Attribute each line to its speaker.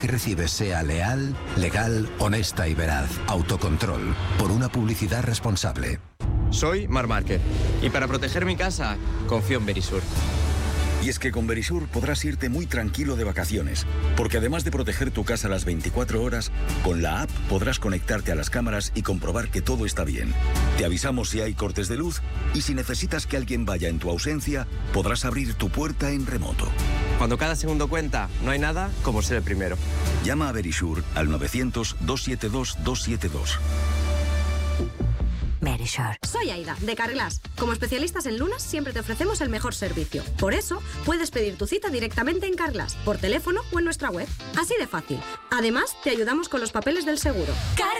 Speaker 1: que recibes sea leal, legal, honesta y veraz. Autocontrol. Por una publicidad responsable.
Speaker 2: Soy Marc Márquez y para proteger mi casa confío en Verisur.
Speaker 3: Y es que con Verisur podrás irte muy tranquilo de vacaciones, porque además de proteger tu casa las 24 horas, con la app podrás conectarte a las cámaras y comprobar que todo está bien. Te avisamos si hay cortes de luz y si necesitas que alguien vaya en tu ausencia, podrás abrir tu puerta en remoto.
Speaker 2: Cuando cada segundo cuenta, no hay nada como ser el primero.
Speaker 3: Llama a Verisur al 900-272-272.
Speaker 4: Verisur. Soy Aida, de Carglass. Como especialistas en lunas, siempre te ofrecemos el mejor servicio. Por eso, puedes pedir tu cita directamente en Carglass, por teléfono o en nuestra web. Así de fácil. Además, te ayudamos con los papeles del seguro.